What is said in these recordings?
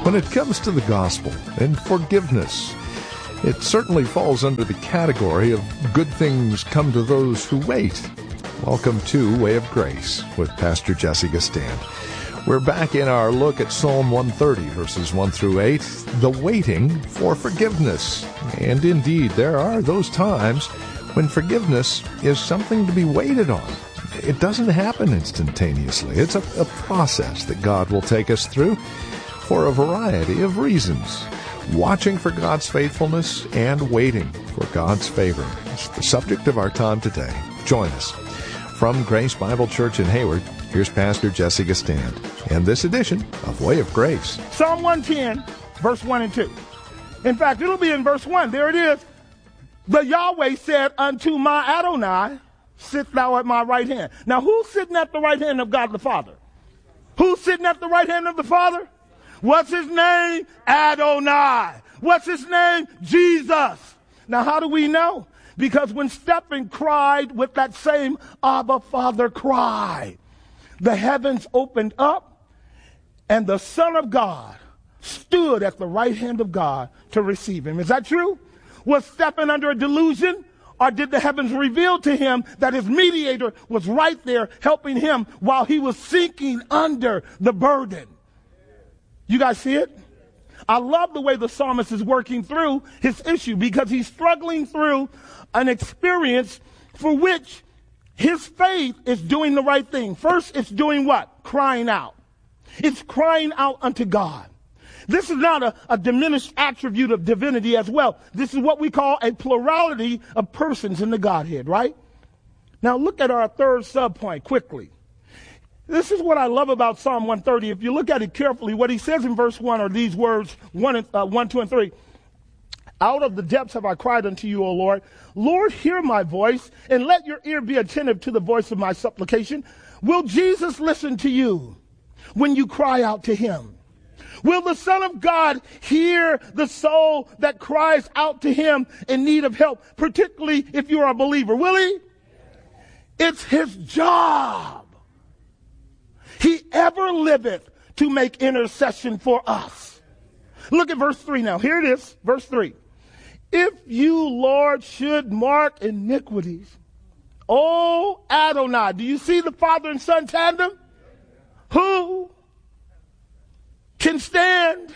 When it comes to the gospel and forgiveness, it certainly falls under the category of good things come to those who wait. Welcome to Way of Grace with Pastor Jesse Gistand. We're back in our look at Psalm 130, verses 1 through 8, the waiting for forgiveness. And indeed, there are those times when forgiveness is something to be waited on. It doesn't happen instantaneously. It's a process that God will take us through for a variety of reasons. Watching for God's faithfulness and waiting for God's favor is the subject of our time today. Join us. From Grace Bible Church in Hayward, here's Pastor Jesse Gistand and this edition of Way of Grace. Psalm 110, verse 1 and 2. In fact, it'll be in verse 1. There it is. The Yahweh said unto my Adonai, sit thou at my right hand. Now, who's sitting at the right hand of God the Father? Who's sitting at the right hand of the Father? What's his name? Adonai. What's his name? Jesus. Now, how do we know? Because when Stephen cried with that same Abba Father cry, the heavens opened up and the Son of God stood at the right hand of God to receive him. Is that true? Was Stephen under a delusion? Or did the heavens reveal to him that his mediator was right there helping him while he was sinking under the burden? You guys see it? I love the way the psalmist is working through his issue because he's struggling through an experience for which his faith is doing the right thing. First, it's doing what? Crying out. It's crying out unto God. This is not a diminished attribute of divinity as well. This is what we call a plurality of persons in the Godhead, right? Now look at our third subpoint quickly. This is what I love about Psalm 130. If you look at it carefully, what he says in verse 1 are these words, 1, 2, and 3. Out of the depths have I cried unto you, O Lord. Lord, hear my voice, and let your ear be attentive to the voice of my supplication. Will Jesus listen to you when you cry out to him? Will the Son of God hear the soul that cries out to him in need of help, particularly if you are a believer? Will he? It's his job. He ever liveth to make intercession for us. Look at verse 3 now. Here it is, verse 3. If you, Lord, should mark iniquities, O Adonai. Do you see the Father and Son tandem? Who can stand?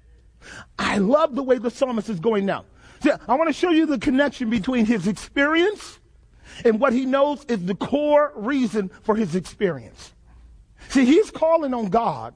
I love the way the psalmist is going now. See, I want to show you the connection between his experience and what he knows is the core reason for his experience. See, he's calling on God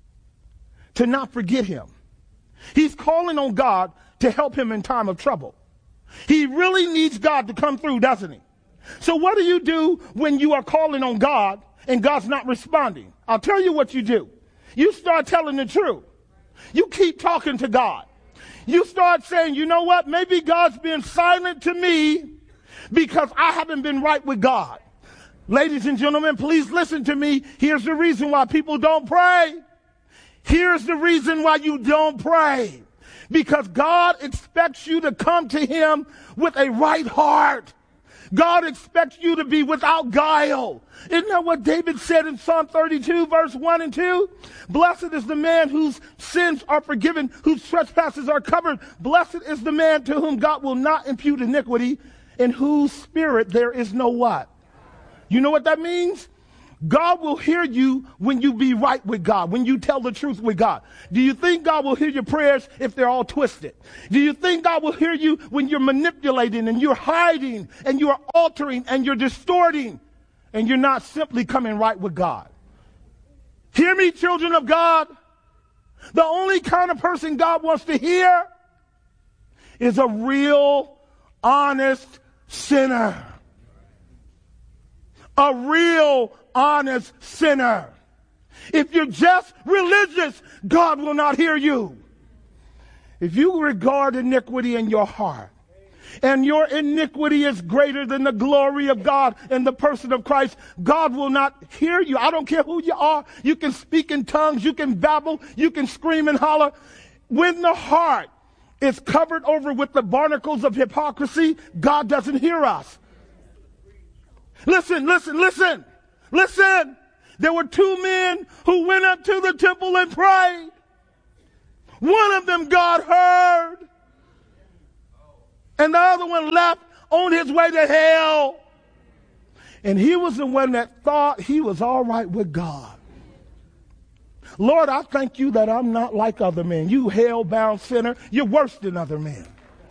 to not forget him. He's calling on God to help him in time of trouble. He really needs God to come through, doesn't he? So what do you do when you are calling on God and God's not responding? I'll tell you what you do. You start telling the truth. You keep talking to God. You start saying, you know what? Maybe God's been silent to me because I haven't been right with God. Ladies and gentlemen, please listen to me. Here's the reason why people don't pray. Here's the reason why you don't pray. Because God expects you to come to him with a right heart. God expects you to be without guile. Isn't that what David said in Psalm 32, verse 1 and 2? Blessed is the man whose sins are forgiven, whose trespasses are covered. Blessed is the man to whom God will not impute iniquity, in whose spirit there is no what? You know what that means? God will hear you when you be right with God, when you tell the truth with God. Do you think God will hear your prayers if they're all twisted? Do you think God will hear you when you're manipulating and you're hiding and you're altering and you're distorting and you're not simply coming right with God? Hear me, children of God. The only kind of person God wants to hear is a real, honest sinner. A real, honest sinner. If you're just religious, God will not hear you. If you regard iniquity in your heart, and your iniquity is greater than the glory of God in the person of Christ, God will not hear you. I don't care who you are. You can speak in tongues. You can babble. You can scream and holler. When the heart is covered over with the barnacles of hypocrisy, God doesn't hear us. Listen. There were two men who went up to the temple and prayed. One of them God heard. And the other one left on his way to hell. And he was the one that thought he was all right with God. Lord, I thank you that I'm not like other men. You hell-bound sinner, you're worse than other men.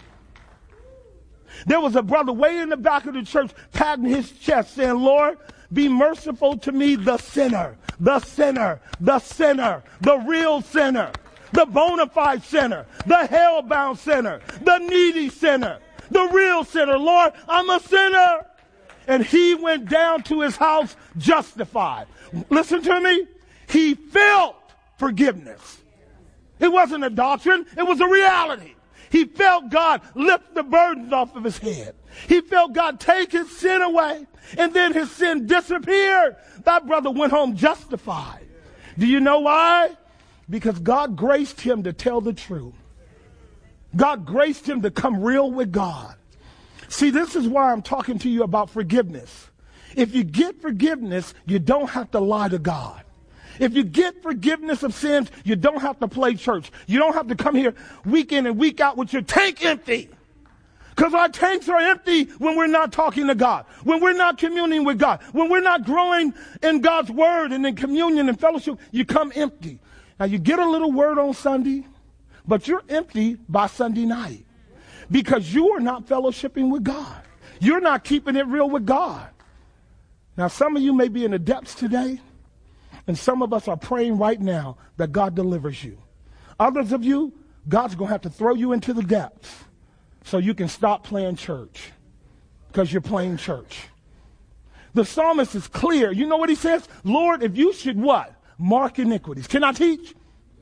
There was a brother way in the back of the church patting his chest saying, Lord, be merciful to me, the sinner, the sinner, the sinner, the real sinner, the bona fide sinner, the hell-bound sinner, the needy sinner, the real sinner. Lord, I'm a sinner. And he went down to his house justified. Listen to me. He felt forgiveness. It wasn't a doctrine. It was a reality. He felt God lift the burdens off of his head. He felt God take his sin away. And then his sin disappeared. That brother went home justified. Do you know why? Because God graced him to tell the truth. God graced him to come real with God. See, this is why I'm talking to you about forgiveness. If you get forgiveness, you don't have to lie to God. If you get forgiveness of sins, you don't have to play church. You don't have to come here week in and week out with your tank empty. Because our tanks are empty when we're not talking to God, when we're not communing with God, when we're not growing in God's word and in communion and fellowship, you come empty. Now, you get a little word on Sunday, but you're empty by Sunday night because you are not fellowshipping with God. You're not keeping it real with God. Now, some of you may be in the depths today. And some of us are praying right now that God delivers you. Others of you, God's going to have to throw you into the depths so you can stop playing church because you're playing church. The psalmist is clear. You know what he says? Lord, if you should what? Mark iniquities. Can I teach?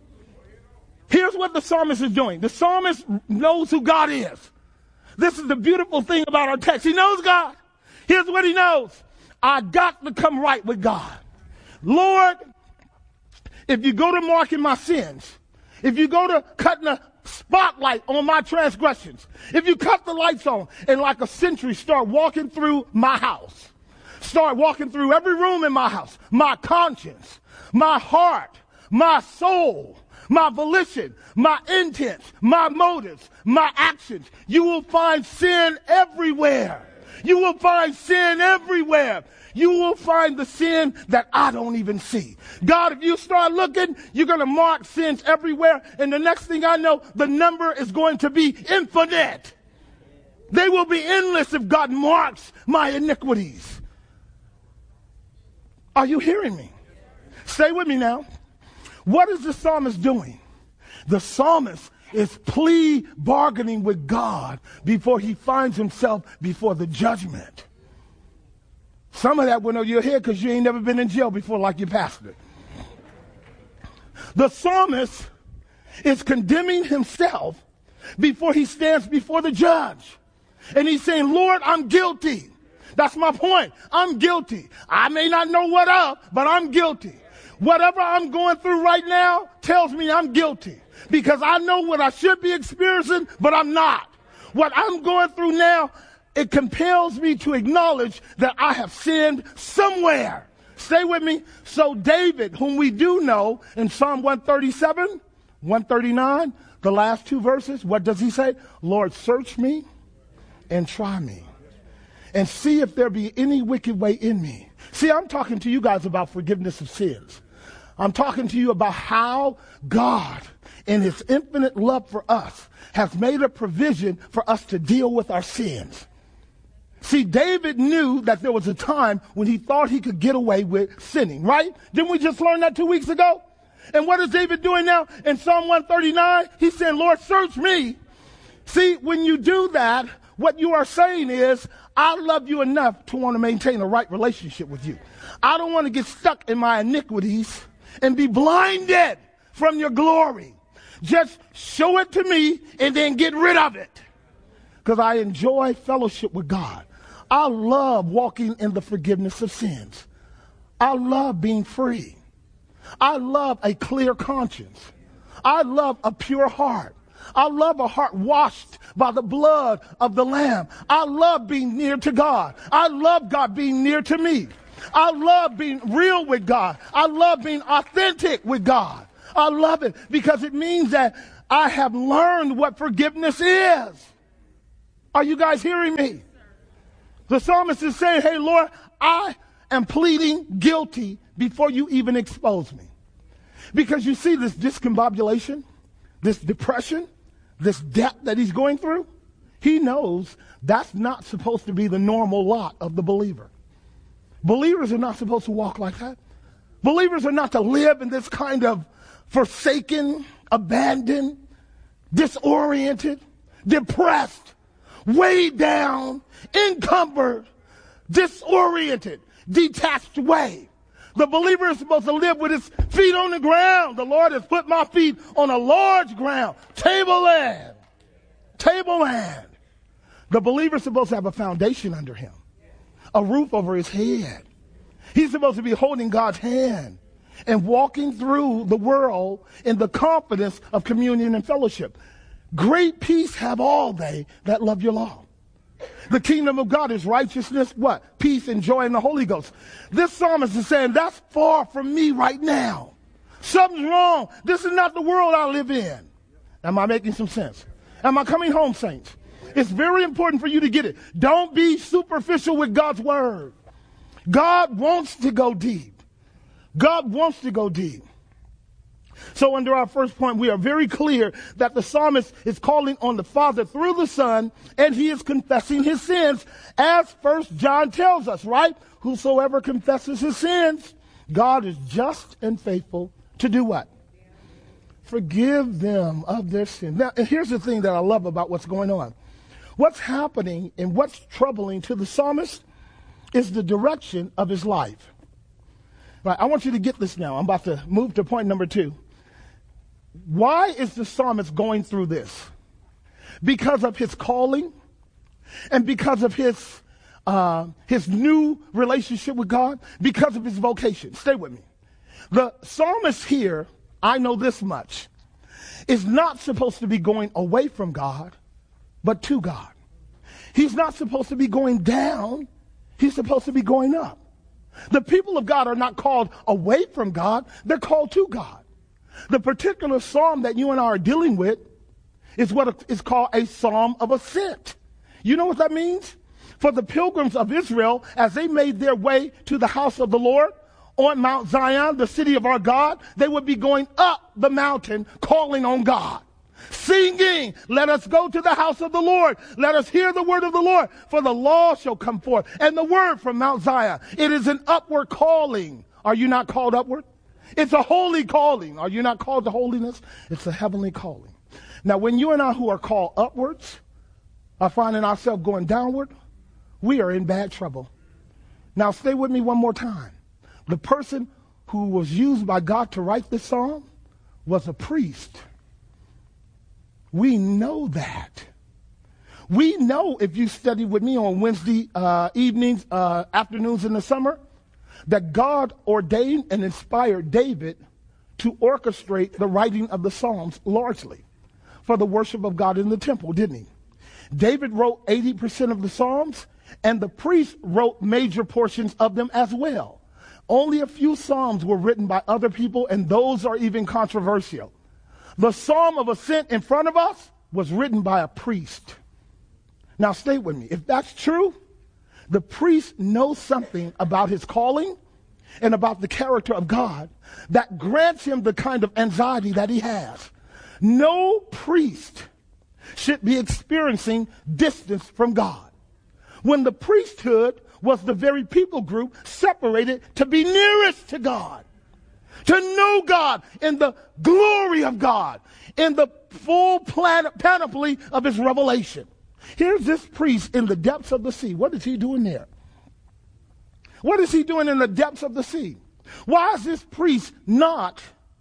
Here's what the psalmist is doing. The psalmist knows who God is. This is the beautiful thing about our text. He knows God. Here's what he knows. I got to come right with God. Lord, if you go to marking my sins, if you go to cutting a spotlight on my transgressions, if you cut the lights on and like a sentry start walking through my house, start walking through every room in my house, my conscience, my heart, my soul, my volition, my intents, my motives, my actions, you will find sin everywhere. You will find sin everywhere. You will find the sin that I don't even see. God, if you start looking, you're going to mark sins everywhere. And the next thing I know, the number is going to be infinite. They will be endless if God marks my iniquities. Are you hearing me? Stay with me now. What is the psalmist doing? The psalmist is plea bargaining with God before he finds himself before the judgment. Some of that went over your head because you ain't never been in jail before like your pastor. The psalmist is condemning himself before he stands before the judge. And he's saying, Lord, I'm guilty. That's my point. I'm guilty. I may not know what of, but I'm guilty. Whatever I'm going through right now tells me I'm guilty because I know what I should be experiencing, but I'm not. What I'm going through now, it compels me to acknowledge that I have sinned somewhere. Stay with me. So David, whom we do know in Psalm 137, 139, the last two verses, what does he say? Lord, search me and try me and see if there be any wicked way in me. See, I'm talking to you guys about forgiveness of sins. I'm talking to you about how God, in his infinite love for us, has made a provision for us to deal with our sins. See, David knew that there was a time when he thought he could get away with sinning, right? Didn't we just learn that 2 weeks ago? And what is David doing now? In Psalm 139, he's saying, Lord, search me. See, when you do that, what you are saying is, I love you enough to want to maintain a right relationship with you. I don't want to get stuck in my iniquities and be blinded from your glory. Just show it to me and then get rid of it. Because I enjoy fellowship with God. I love walking in the forgiveness of sins. I love being free. I love a clear conscience. I love a pure heart. I love a heart washed by the blood of the Lamb. I love being near to God. I love God being near to me. I love being real with God. I love being authentic with God. I love it because it means that I have learned what forgiveness is. Are you guys hearing me? The psalmist is saying, hey, Lord, I am pleading guilty before you even expose me. Because you see this discombobulation, this depression, this debt that he's going through. He knows that's not supposed to be the normal lot of the believer. Believers are not supposed to walk like that. Believers are not to live in this kind of forsaken, abandoned, disoriented, depressed, weighed down, encumbered, disoriented, detached way. The believer is supposed to live with his feet on the ground. The Lord has put my feet on a large ground, tableland. Tableland. The believer is supposed to have a foundation under him, a roof over his head. He's supposed to be holding God's hand and walking through the world in the confidence of communion and fellowship. Great peace have all they that love your law. The kingdom of God is righteousness, what? Peace and joy in the Holy Ghost. This psalmist is saying, that's far from me right now. Something's wrong. This is not the world I live in. Am I making some sense? Am I coming home, saints? It's very important for you to get it. Don't be superficial with God's word. God wants to go deep. God wants to go deep. So under our first point, we are very clear that the psalmist is calling on the Father through the Son, and he is confessing his sins, as 1 John tells us, right? Whosoever confesses his sins, God is just and faithful to do what? Forgive them of their sin. Now, and here's the thing that I love about what's going on. What's happening and what's troubling to the psalmist is the direction of his life. Right, I want you to get this now. I'm about to move to point number 2. Why is the psalmist going through this? Because of his calling and because of his new relationship with God, because of his vocation. Stay with me. The psalmist here, I know this much, is not supposed to be going away from God, but to God. He's not supposed to be going down. He's supposed to be going up. The people of God are not called away from God. They're called to God. The particular psalm that you and I are dealing with is what is called a psalm of ascent. You know what that means? For the pilgrims of Israel, as they made their way to the house of the Lord on Mount Zion, the city of our God, they would be going up the mountain calling on God. Singing, let us go to the house of the Lord. Let us hear the word of the Lord. For the law shall come forth and the word from Mount Zion. It is an upward calling. Are you not called upward? It's a holy calling. Are you not called to holiness? It's a heavenly calling. Now, when you and I who are called upwards are finding ourselves going downward, we are in bad trouble. Now, stay with me one more time. The person who was used by God to write this psalm was a priest. We know that. We know, if you study with me on Wednesday evenings, afternoons in the summer, that God ordained and inspired David to orchestrate the writing of the Psalms largely for the worship of God in the temple, didn't he? David wrote 80% of the Psalms, and the priests wrote major portions of them as well. Only a few Psalms were written by other people, and those are even controversial. The Psalm of Ascent in front of us was written by a priest. Now stay with me. If that's true, the priest knows something about his calling and about the character of God that grants him the kind of anxiety that he has. No priest should be experiencing distance from God, when the priesthood was the very people group separated to be nearest to God, to know God in the glory of God, in the full panoply of his revelation. Here's this priest in the depths of the sea. What is he doing there? What is he doing in the depths of the sea? Why is this priest not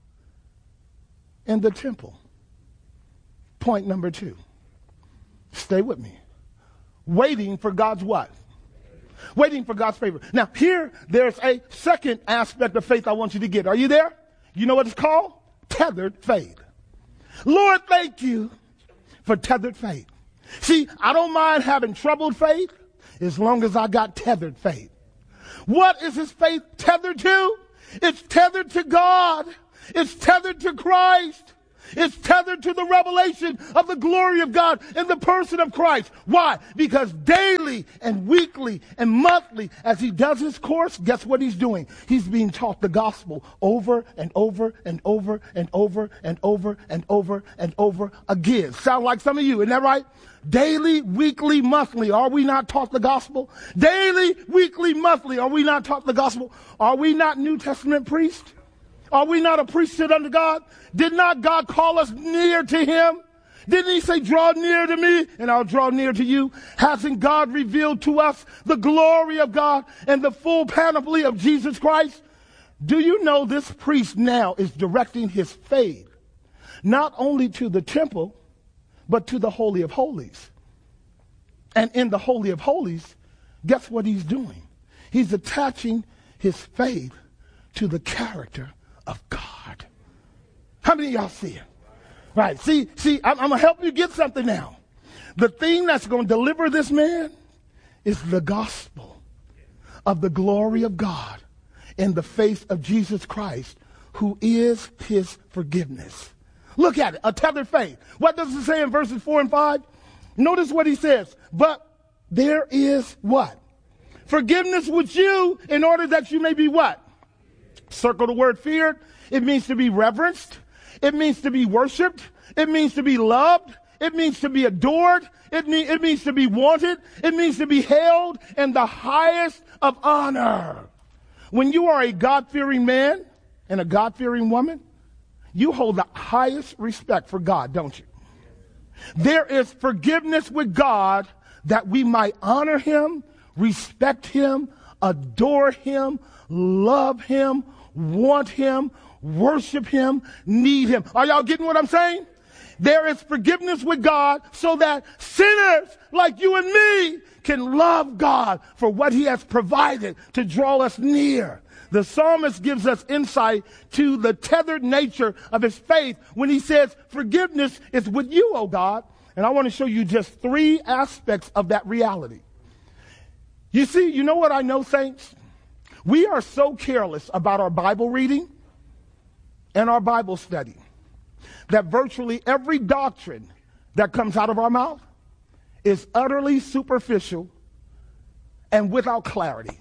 in the temple? Point number 2. Stay with me. Waiting for God's what? Waiting for God's favor. Now here, there's a second aspect of faith I want you to get. Are you there? You know what it's called? Tethered faith. Lord, thank you for tethered faith. See, I don't mind having troubled faith as long as I got tethered faith. What is his faith tethered to? It's tethered to God. It's tethered to Christ. It's tethered to the revelation of the glory of God in the person of Christ. Why? Because daily and weekly and monthly, as he does his course, guess what he's doing? He's being taught the gospel over and over and over and over and over and over and over again. Sound like some of you, isn't that right? Daily, weekly, monthly. Are we not taught the gospel? Daily, weekly, monthly. Are we not taught the gospel? Are we not New Testament priests? Are we not a priesthood unto God? Did not God call us near to him? Didn't he say, draw near to me and I'll draw near to you? Hasn't God revealed to us the glory of God and the full panoply of Jesus Christ? Do you know this priest now is directing his faith not only to the temple, but to the Holy of Holies? And in the Holy of Holies, guess what he's doing? He's attaching his faith to the character of God. How many of y'all see it? Right. See, I'm going to help you get something now. The thing that's going to deliver this man is the gospel of the glory of God in the face of Jesus Christ, who is his forgiveness. Look at it, a tethered faith. What does it say in verses 4 and 5? Notice what he says. But there is what? Forgiveness with you in order that you may be what? Circle the word feared. It means to be reverenced. It means to be worshiped. It means to be loved. It means to be adored. It means to be wanted. It means to be held in the highest of honor. When you are a God-fearing man and a God-fearing woman, you hold the highest respect for God, don't you? There is forgiveness with God that we might honor him, respect him, adore him, love him, want him, worship him, need him. Are y'all getting what I'm saying? There is forgiveness with God so that sinners like you and me can love God for what he has provided to draw us near. The psalmist gives us insight to the tethered nature of his faith when he says, forgiveness is with you, O God. And I want to show you just 3 aspects of that reality. You see, you know what I know, saints? We are so careless about our Bible reading and our Bible study that virtually every doctrine that comes out of our mouth is utterly superficial and without clarity.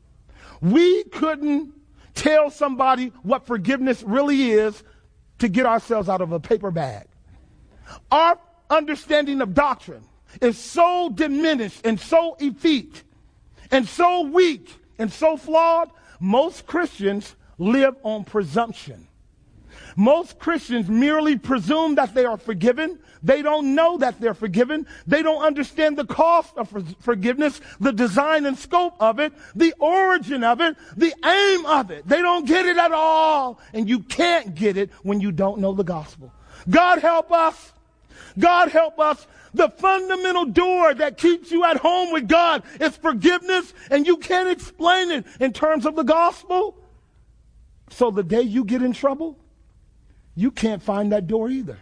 We couldn't tell somebody what forgiveness really is to get ourselves out of a paper bag. Our understanding of doctrine is so diminished and so effete and so weak and so flawed, most Christians live on presumption. Most Christians merely presume that they are forgiven. They don't know that they're forgiven. They don't understand the cost of forgiveness, the design and scope of it, the origin of it, the aim of it. They don't get it at all. And you can't get it when you don't know the gospel. God help us. God help us. The fundamental door that keeps you at home with God is forgiveness, and you can't explain it in terms of the gospel. So the day you get in trouble, you can't find that door either.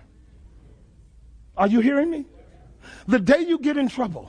Are you hearing me? The day you get in trouble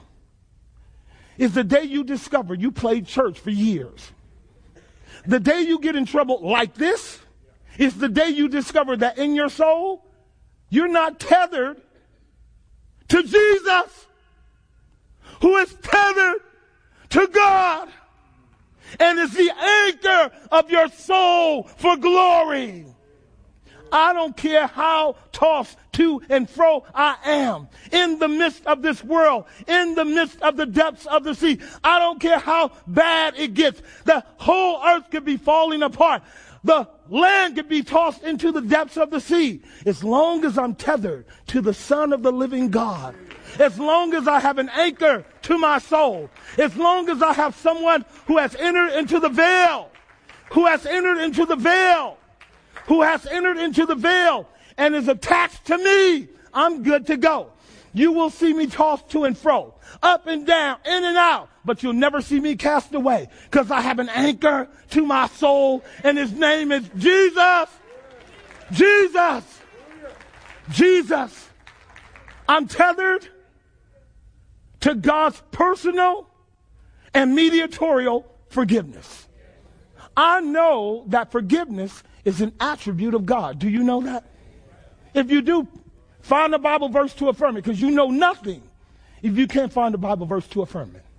is the day you discover you played church for years. The day you get in trouble like this is the day you discover that in your soul, you're not tethered to Jesus, who is tethered to God and is the anchor of your soul for glory. I don't care how tossed to and fro I am in the midst of this world, in the midst of the depths of the sea. I don't care how bad it gets. The whole earth could be falling apart. The land could be tossed into the depths of the sea. As long as I'm tethered to the Son of the living God, as long as I have an anchor to my soul, as long as I have someone who has entered into the veil, who has entered into the veil, who has entered into the veil and is attached to me, I'm good to go. You will see me tossed to and fro, up and down, in and out, but you'll never see me cast away because I have an anchor to my soul, and his name is Jesus. Jesus. Jesus. I'm tethered to God's personal and mediatorial forgiveness. I know that forgiveness is an attribute of God. Do you know that? If you do, find a Bible verse to affirm it, because you know nothing if you can't find a Bible verse to affirm it.